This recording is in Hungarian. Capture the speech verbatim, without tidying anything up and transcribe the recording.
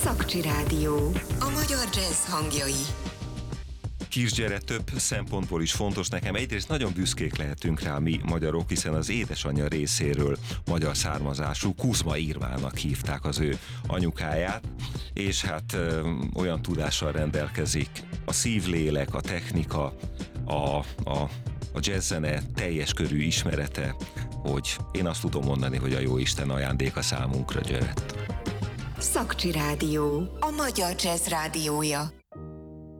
Szakcsi Rádió. A magyar jazz hangjai. Kisgyere több szempontból is fontos nekem. Egyrészt nagyon büszkék lehetünk rá mi magyarok, hiszen az édesanyja részéről magyar származású Kuzma Irmának hívták az ő anyukáját, és hát ö, olyan tudással rendelkezik, a szívlélek, a technika, a, a, a jazzzene teljes körű ismerete, hogy én azt tudom mondani, hogy a jóisten ajándéka számunkra, Györett. Szakcsi Rádió. A magyar jazz rádiója.